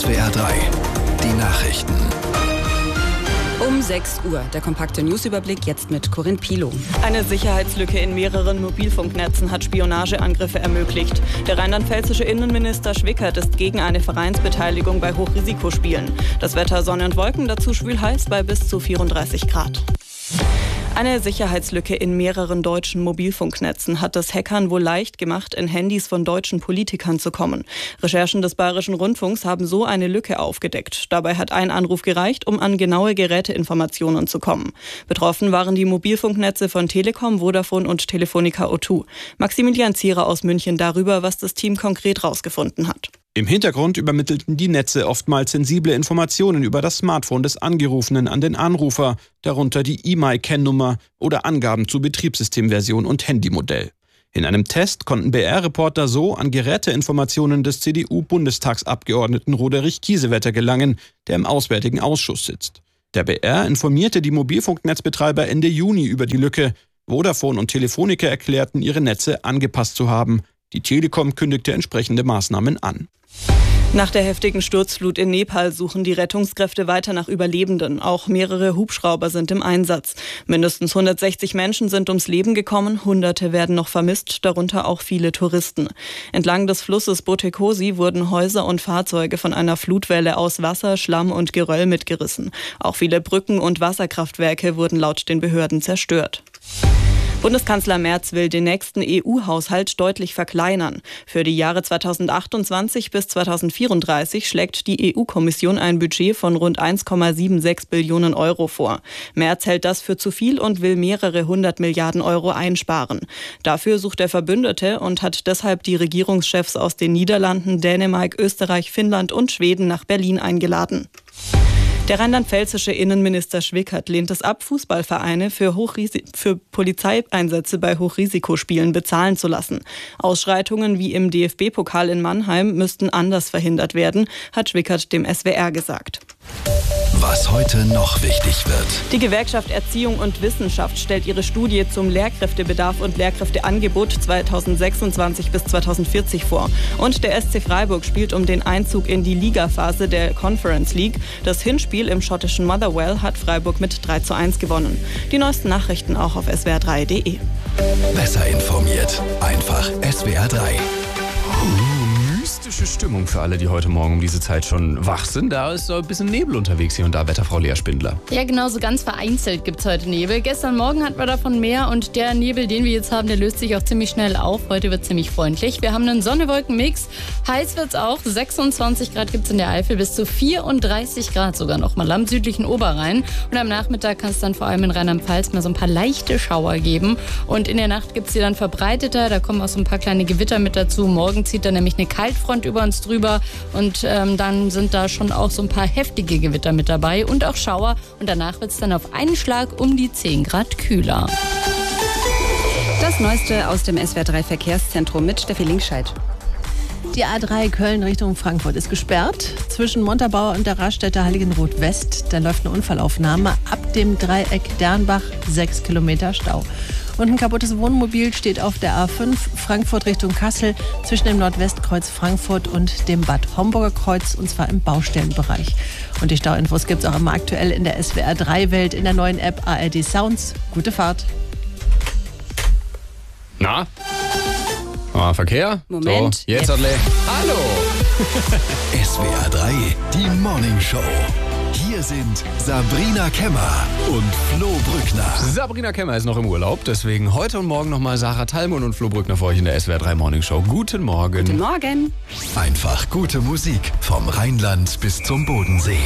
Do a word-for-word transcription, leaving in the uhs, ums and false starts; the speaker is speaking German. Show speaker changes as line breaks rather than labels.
S W R drei, die Nachrichten.
Um sechs Uhr, der kompakte Newsüberblick jetzt mit Corinne Pilow.
Eine Sicherheitslücke in mehreren Mobilfunknetzen hat Spionageangriffe ermöglicht. Der rheinland-pfälzische Innenminister Schwickert ist gegen eine Vereinsbeteiligung bei Hochrisikospielen. Das Wetter Sonne und Wolken, dazu schwül heiß bei bis zu vierunddreißig Grad. Eine Sicherheitslücke in mehreren deutschen Mobilfunknetzen hat es Hackern wohl leicht gemacht, in Handys von deutschen Politikern zu kommen. Recherchen des Bayerischen Rundfunks haben so eine Lücke aufgedeckt. Dabei hat ein Anruf gereicht, um an genaue Geräteinformationen zu kommen. Betroffen waren die Mobilfunknetze von Telekom, Vodafone und Telefonica O zwei. Maximilian Zierer aus München darüber, was das Team konkret rausgefunden hat.
Im Hintergrund übermittelten die Netze oftmals sensible Informationen über das Smartphone des Angerufenen an den Anrufer, darunter die E M I-Kennnummer oder Angaben zu Betriebssystemversion und Handymodell. In einem Test konnten B R-Reporter so an Geräteinformationen des C D U-Bundestagsabgeordneten Roderich Kiesewetter gelangen, der im Auswärtigen Ausschuss sitzt. Der B R informierte die Mobilfunknetzbetreiber Ende Juni über die Lücke. Vodafone und Telefonica erklärten, ihre Netze angepasst zu haben. Die Telekom kündigte entsprechende Maßnahmen an.
Nach der heftigen Sturzflut in Nepal suchen die Rettungskräfte weiter nach Überlebenden. Auch mehrere Hubschrauber sind im Einsatz. Mindestens hundertsechzig Menschen sind ums Leben gekommen, Hunderte werden noch vermisst, darunter auch viele Touristen. Entlang des Flusses Botekosi wurden Häuser und Fahrzeuge von einer Flutwelle aus Wasser, Schlamm und Geröll mitgerissen. Auch viele Brücken und Wasserkraftwerke wurden laut den Behörden zerstört. Bundeskanzler Merz will den nächsten E U-Haushalt deutlich verkleinern. Für die Jahre zweitausendachtundzwanzig bis zweitausendvierunddreißig schlägt die E U-Kommission ein Budget von rund eins Komma sechsundsiebzig Billionen Euro vor. Merz hält das für zu viel und will mehrere hundert Milliarden Euro einsparen. Dafür sucht er Verbündete und hat deshalb die Regierungschefs aus den Niederlanden, Dänemark, Österreich, Finnland und Schweden nach Berlin eingeladen. Der rheinland-pfälzische Innenminister Schwickert lehnt es ab, Fußballvereine für, Hochris- für Polizeieinsätze bei Hochrisikospielen bezahlen zu lassen. Ausschreitungen wie im D F B-Pokal in Mannheim müssten anders verhindert werden, hat Schwickert dem S W R gesagt.
Was heute noch wichtig wird.
Die Gewerkschaft Erziehung und Wissenschaft stellt ihre Studie zum Lehrkräftebedarf und Lehrkräfteangebot zweitausendsechsundzwanzig bis zweitausendvierzig vor. Und der S C Freiburg spielt um den Einzug in die Ligaphase der Conference League. Das Hinspiel im schottischen Motherwell hat Freiburg mit drei zu eins gewonnen. Die neuesten Nachrichten auch auf S W R drei Punkt de.
Besser informiert. Einfach S W R drei.
Mystische Stimmung für alle, die heute Morgen um diese Zeit schon wach sind. Da ist so ein bisschen Nebel unterwegs hier und da, Wetterfrau Lea Spindler.
Ja, genau, so ganz vereinzelt gibt es heute Nebel. Gestern Morgen hatten wir davon mehr und der Nebel, den wir jetzt haben, der löst sich auch ziemlich schnell auf. Heute wird ziemlich freundlich. Wir haben einen Sonne-Wolken-Mix. Heiß wird es auch. sechsundzwanzig Grad gibt es in der Eifel, bis zu vierunddreißig Grad sogar noch mal am südlichen Oberrhein. Und am Nachmittag kann es dann vor allem in Rheinland-Pfalz mal so ein paar leichte Schauer geben. Und in der Nacht gibt es die dann verbreiteter. Da kommen auch so ein paar kleine Gewitter mit dazu. Morgen zieht dann nämlich eine Kaltfront über uns drüber und ähm, dann sind da schon auch so ein paar heftige Gewitter mit dabei und auch Schauer und danach wird es dann auf einen Schlag um die zehn Grad kühler.
Das Neueste aus dem S W R drei Verkehrszentrum mit Steffi Linkscheid.
Die A drei Köln Richtung Frankfurt ist gesperrt. Zwischen Montabaur und der Raststätte Heiligenroth West. Da läuft eine Unfallaufnahme. Ab dem Dreieck Dernbach sechs Kilometer Stau. Und ein kaputtes Wohnmobil steht auf der A fünf Frankfurt Richtung Kassel zwischen dem Nordwestkreuz Frankfurt und dem Bad Homburger Kreuz und zwar im Baustellenbereich. Und die Stauinfos gibt es auch immer aktuell in der S W R drei Welt in der neuen App A R D Sounds. Gute Fahrt.
Na? Ah, Verkehr?
Moment.
So, jetzt hat Le- Hallo!
S W R drei, die Morning Show. Hier sind Sabrina Kemmer und Flo Brückner.
Sabrina Kemmer ist noch im Urlaub, deswegen heute und morgen nochmal Sarah Thalmann und Flo Brückner für euch in der S W R drei Morning Show. Guten Morgen.
Guten Morgen.
Einfach gute Musik vom Rheinland bis zum Bodensee.